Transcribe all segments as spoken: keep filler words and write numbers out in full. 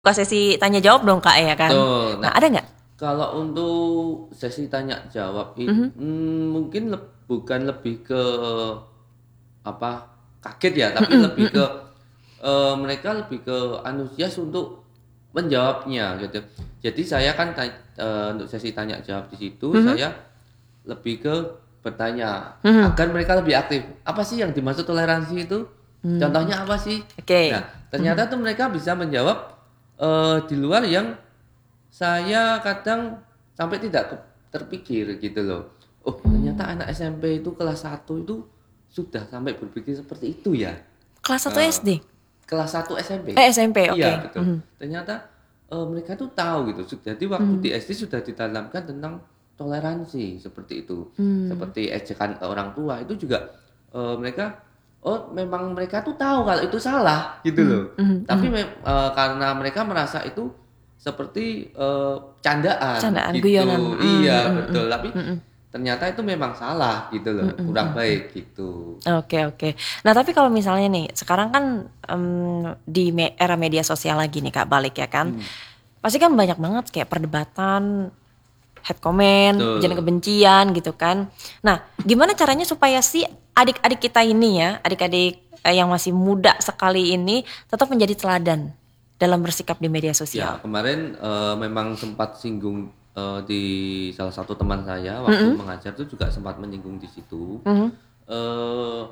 Buka sesi tanya jawab dong Kak ya kan. Betul. Nah, Nah, ada nggak? kalau untuk sesi tanya jawab itu Mhm. mungkin leb- bukan lebih ke apa kaget ya, tapi Mhm lebih ke mhm. eh, mereka lebih ke antusias untuk menjawabnya gitu. Jadi saya kan ta- eh, untuk sesi tanya jawab di situ Mhm. saya lebih ke bertanya Mhm. agar mereka lebih aktif. Apa sih yang dimaksud toleransi itu? Mmm, Contohnya apa sih? Nah, oke. Mhm. ternyata tuh mereka bisa menjawab eh, di luar yang saya kadang sampai tidak ke- terpikir gitu loh. Oh, Mmm. ternyata anak S M P itu kelas satu itu sudah sampai berpikir seperti itu ya. Kelas satu Eh, S D? kelas satu S M P. Eh, S M P, oke. Iya, betul. Mhm. Ternyata eh, mereka tuh tahu gitu. Jadi waktu di Mmm. S D sudah ditanamkan tentang toleransi seperti itu. Mmm. Seperti ejekan ke orang tua itu juga eh, mereka oh memang mereka tuh tahu kalau itu salah gitu Mmm, loh. mhm Tapi mhm. mem- eh, karena mereka merasa itu seperti eh, candaan Candaan, guyonan. gitu. Mmm, Iya, mhm betul. Tapi mhm. ternyata itu memang salah gitu Mhm loh. mhm Kurang mhm. baik gitu. Oke oke. Nah tapi kalau misalnya nih, sekarang kan, mmm, di me era media sosial lagi nih Kak, balik ya kan. Hmm, Pasti kan banyak banget kayak perdebatan, hate comment, ujaran betul. kebencian gitu kan. Nah, gimana caranya supaya si adik-adik kita ini ya, adik-adik, eee, yang masih muda sekali ini tetap menjadi teladan dalam bersikap di media Ya, sosial? kemarin eh, memang sempat singgung eh, di salah satu teman saya waktu Mhm mengajar itu juga sempat menyinggung di situ. mhm. eh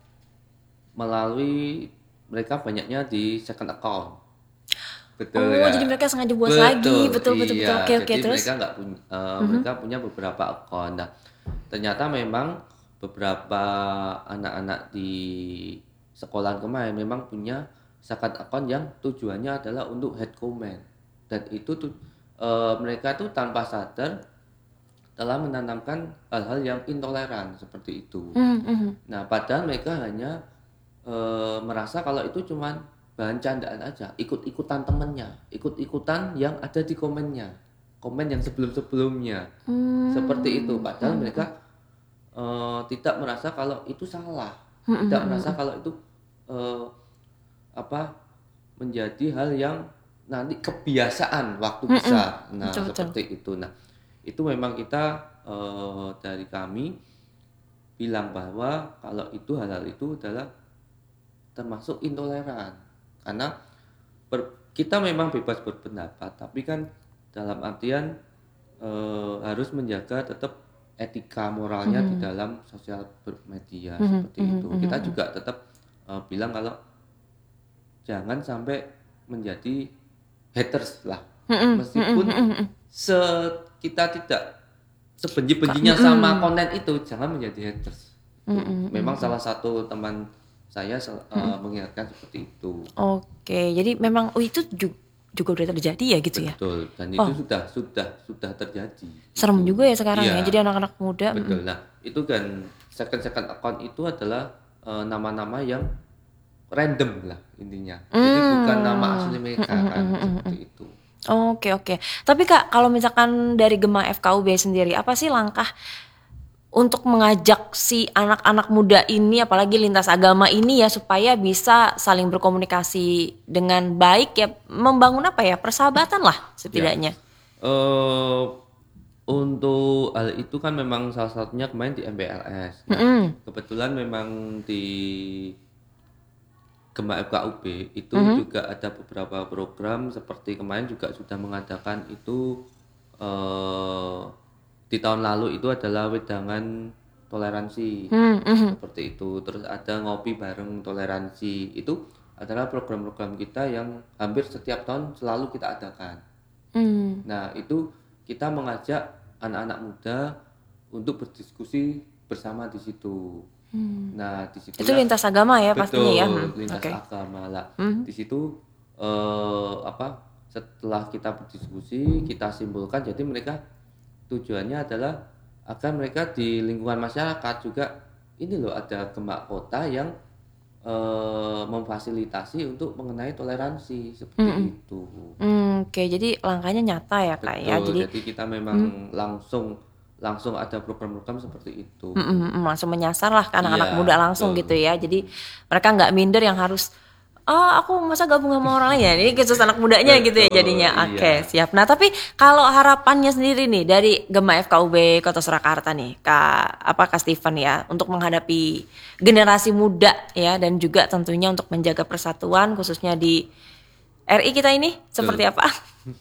Melalui mereka banyaknya di second account. Betul Oh, jadi ya. mereka sengaja buat lagi. Betul, Betul betul betul. iya. Oke oke, Jadi terus? mereka nggak punya, Mhm. mereka punya beberapa account. Nah, ternyata memang beberapa anak-anak di sekolah kemarin memang punya second account yang tujuannya adalah untuk head comment. Dan itu tuh eh, mereka tuh tanpa sadar telah menanamkan hal-hal yang intoleran seperti itu. Mmm, mhm. Nah, padahal mereka hanya eh, merasa kalau itu cuman bahan candaan aja, ikut-ikutan temennya, ikut-ikutan yang ada di komennya, komen yang sebelum-sebelumnya, seperti itu. Mmm, Padahal mhm mhm. mereka eh, tidak merasa kalau itu salah, Mhm tidak mhm merasa mhm. kalau itu eh, apa menjadi hal yang nanti kebiasaan waktu Mhm, besar. Nah, betul betul. seperti itu. Nah, itu memang kita eh, dari kami bilang bahwa kalau itu hal-hal itu adalah termasuk intoleran karena ber- kita memang bebas berpendapat tapi kan dalam artian eh, harus menjaga tetap etika moralnya di Mhm. dalam sosial bermedia Mhm seperti mhm itu mhm kita mhm. juga tetap eh, bilang kalau jangan sampai menjadi haters lah Mhm mhm meskipun mhm mhm. se kita tidak Kak sebenci-bencinya sama mhm. konten itu jangan menjadi haters Mhm tuh mhm memang mhm. salah satu teman saya sel- Mhm. eh, mengingatkan seperti itu. Oke, jadi memang oh itu ju juga udah terjadi ya gitu ya? Betul, dan itu Oh, sudah sudah sudah terjadi serem itu. juga ya sekarang ya, Iya, jadi anak-anak muda mhm. betul. Nah, itu kan second second account itu adalah eh, nama-nama yang random lah intinya. Jadi bukan nama Mmm, asli mhm mereka mhm kan mhm mhm. seperti itu. Oke oke. Tapi Kak, kalau misalkan dari Gema F K U B sendiri, apa sih langkah untuk mengajak si anak-anak muda ini, apalagi lintas agama ini ya, supaya bisa saling berkomunikasi dengan baik ya, membangun apa ya, persahabatan lah Ya. setidaknya? Eh untuk hal itu kan memang salah satunya kemarin di M P L S. Nah, Mhm, kebetulan memang di Gema F K U B itu mhm, juga ada beberapa program seperti kemarin juga sudah mengadakan itu eh, di tahun lalu itu adalah wedangan toleransi mmm, mhm, seperti itu. Terus ada ngopi bareng toleransi. Itu adalah program-program kita yang hampir setiap tahun selalu kita adakan. mmm, Nah, itu kita mengajak anak-anak muda untuk berdiskusi bersama di situ. mmm. Nah, Itu disitulah lintas agama ya pastinya ya? Mhm, betul lintas oke. agama lah. Mhm, Di situ eh, apa? Setelah kita berdiskusi, kita simpulkan. Jadi mereka tujuannya adalah agar mereka di lingkungan masyarakat juga ini loh ada gemak kota yang eh, memfasilitasi untuk mengenai toleransi seperti mhm, itu. mmm, oke jadi langkahnya nyata ya Kak ya, Betul. jadi Jadi kita mhm, memang langsung langsung ada program-program seperti itu. mhm mhm, langsung menyasar lah ke Iya, anak-anak muda langsung betul. gitu ya, jadi mereka nggak minder yang harus Oh, aku masa gabung sama orang lain ya? Ini khusus anak mudanya gitu ya Betul, jadinya. Oke, iya. siap. Nah, tapi kalau harapannya sendiri nih dari Gema F K U B Kota Surakarta nih, Kak apa Kak Steven ya, untuk menghadapi generasi muda ya dan juga tentunya untuk menjaga persatuan khususnya di R I kita ini seperti apa?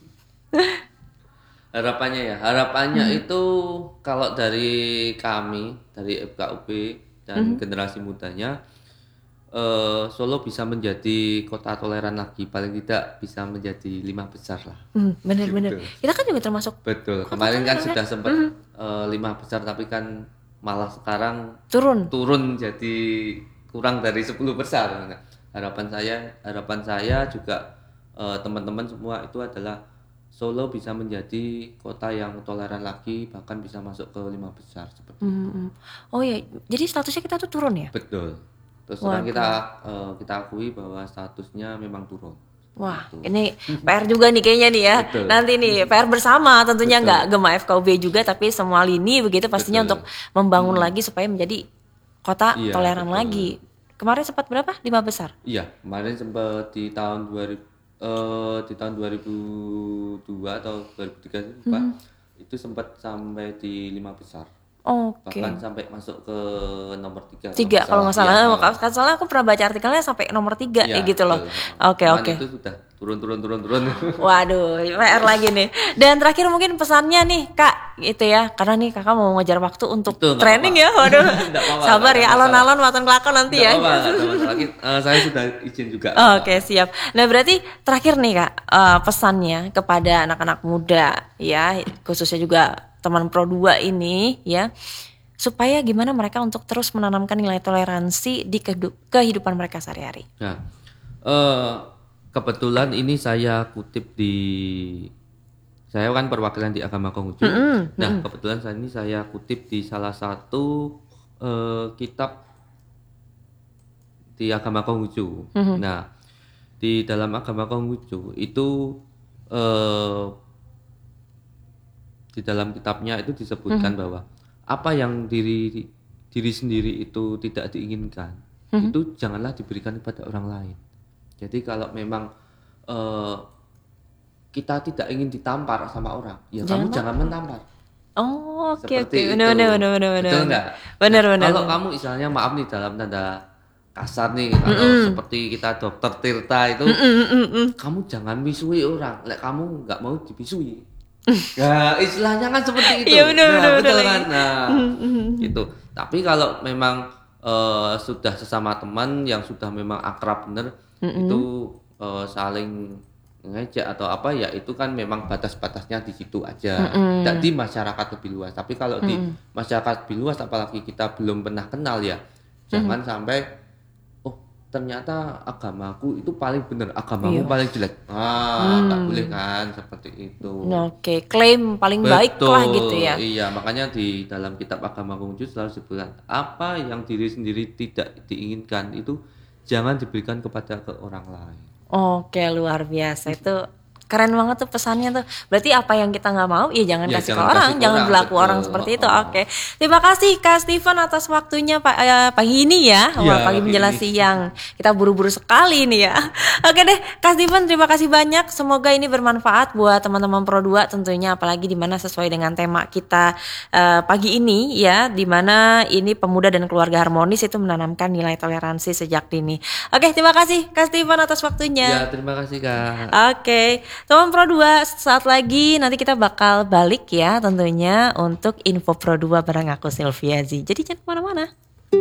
Harapannya ya, harapannya itu kalau dari kami, dari F K U B dan generasi mudanya, eh, Solo bisa menjadi kota toleran lagi, paling tidak bisa menjadi lima besar lah. Hmm, bener-bener. Gitu. Kita kan juga termasuk Betul. kota Kemarin kan toleran, sudah sempat eh, lima besar, tapi kan malah sekarang turun. turun jadi kurang dari sepuluh besar. Nah, harapan saya, harapan saya juga eh, teman-teman semua itu adalah Solo bisa menjadi kota yang toleran lagi, bahkan bisa masuk ke lima besar seperti itu. Hmm. Oh ya, jadi statusnya kita tuh turun ya? Betul. Terus terang Waduh. kita eh, kita akui bahwa statusnya memang turun. Wah, Gitu. ini P R juga nih kayaknya nih ya. Betul. Nanti nih P R bersama tentunya Betul. nggak Gema F K U B juga tapi semua lini begitu pastinya Betul. untuk membangun lagi supaya menjadi kota Iya, toleran betul. lagi. Kemarin sempat berapa? Lima besar. Iya, kemarin sempat di tahun dua ribu eh, di tahun dua ribu dua atau dua ribu tiga lupa. Itu sempat sampai di lima besar. Oke. Bahkan sampai masuk ke nomor tiga. Tiga kalau nggak salah. Iya, Eh, kalau soalnya aku pernah baca artikelnya sampai nomor tiga iya, ya gitu loh. betul. Oke Cuman oke. itu sudah turun turun turun turun. Waduh, P R lagi nih. Dan terakhir mungkin pesannya nih Kak, gitu ya. Karena nih Kakak mau ngejar waktu untuk Itu, nggak training apa-apa. ya. Waduh. Nggak apa-apa, Sabar nggak ya, ada alon-alon waton kelakon nanti ya. Nggak apa-apa, nggak ada masalah. Eh, saya sudah izin juga. Oke siap. Nah berarti terakhir nih Kak, eh, pesannya kepada anak-anak muda ya, khususnya juga teman Pro dua ini ya, supaya gimana mereka untuk terus menanamkan nilai toleransi di kehidup- kehidupan mereka sehari-hari. Nah, eh, kebetulan ini saya kutip di, saya kan perwakilan di agama Konghucu. Nah, kebetulan saya ini saya kutip di salah satu eh, kitab di agama Konghucu. Nah, di dalam agama Konghucu itu eh, di dalam kitabnya itu disebutkan bahwa apa yang diri diri sendiri itu tidak diinginkan, itu janganlah diberikan kepada orang lain. Jadi kalau memang eh, kita tidak ingin ditampar sama orang, ya kamu jangan mentampar. Oh oke oke, Seperti benar itu. benar benar benar benar. Betul nggak? Benar Nah, benar. Kalau kamu misalnya maaf nih dalam tanda kasar nih, kalau seperti kita dokter Tirta itu, kamu jangan misui orang, lek kamu nggak mau dipisui. Ya istilahnya kan seperti itu. Iya, benar, nah, benar, betul benar kan? Nah, gitu. Tapi kalau memang eh, sudah sesama teman yang sudah memang akrab bener, itu eh, saling ngejek atau apa ya itu kan memang batas-batasnya di situ aja. Tidak di masyarakat lebih luas. Tapi kalau di masyarakat lebih luas, apalagi kita belum pernah kenal ya, jangan sampai ternyata agamaku itu paling benar, agamamu paling jelek. Ah, tak boleh kan seperti itu. Oke, klaim paling baik lah gitu ya. Iya, makanya di dalam kitab agama Konghucu selalu disebutkan apa yang diri sendiri tidak diinginkan itu jangan diberikan kepada ke orang lain. Oke, luar biasa itu. Keren banget tuh pesannya tuh. Berarti apa yang kita nggak mau, ya jangan Ya, kasih jangan ke orang, kasih ke jangan orang, berlaku betul. orang seperti itu. Oh. Oke, terima kasih Kak Steven atas waktunya Pak eh, pagi ini ya. Ya, Wah, pagi pagi menjelang ini. siang. Kita buru-buru sekali nih ya. Oke deh, Kak Steven terima kasih banyak. Semoga ini bermanfaat buat teman-teman Pro dua tentunya, apalagi di mana sesuai dengan tema kita eh, pagi ini ya, di mana ini pemuda dan keluarga harmonis itu menanamkan nilai toleransi sejak dini. Oke, terima kasih Kak Steven atas waktunya. Ya, terima kasih Kak. Oke, teman Pro dua saat lagi nanti kita bakal balik ya tentunya untuk info Pro dua bareng aku Sylvia Z. Jadi jangan kemana-mana.